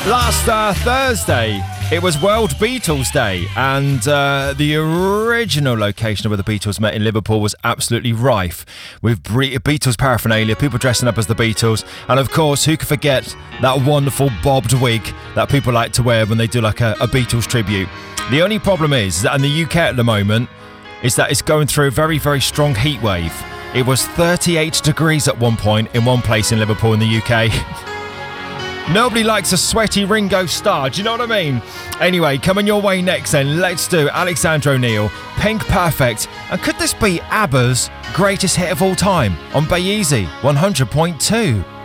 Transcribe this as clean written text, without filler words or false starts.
Last Thursday, it was World Beatles Day, and the original location of where the Beatles met in Liverpool was absolutely rife with Beatles paraphernalia, people dressing up as the Beatles, and of course, who could forget that wonderful bobbed wig that people like to wear when they do like a Beatles tribute. The only problem is that in the UK at the moment, is that it's going through a very, very strong heat wave. It was 38 degrees at one point in one place in Liverpool in the UK. Nobody likes a sweaty Ringo Starr, do you know what I mean? Anyway, coming your way next then, let's do Alexander O'Neal, Pink Perfect. And could this be ABBA's greatest hit of all time on Bay Easy 100.2?